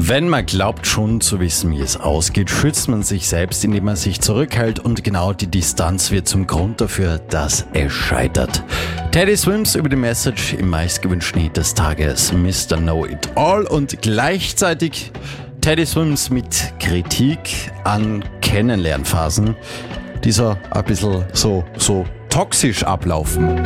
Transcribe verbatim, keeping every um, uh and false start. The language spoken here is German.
Wenn man glaubt schon zu wissen, wie es ausgeht, schützt man sich selbst, indem man sich zurückhält, und genau die Distanz wird zum Grund dafür, dass es scheitert. Teddy Swims über die Message im meistgewünschten Hit des Tages, Mister Know-It-All, und gleichzeitig Teddy Swims mit Kritik an Kennenlernphasen, die so ein bisschen so, so toxisch ablaufen.